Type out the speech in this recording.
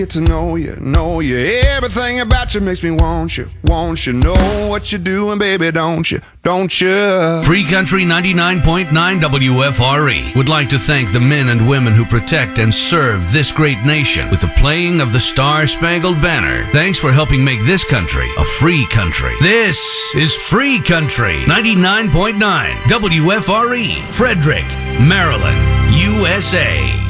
Get to know you. Everything about you makes me want you. Know what you're doing, baby, don't you? Free Country 99.9 WFRE would like to thank the men and women who protect and serve this great nation with the playing of the Star-Spangled Banner. Thanks for helping make this country a free country. This is Free Country 99.9 WFRE, Frederick, Maryland, USA.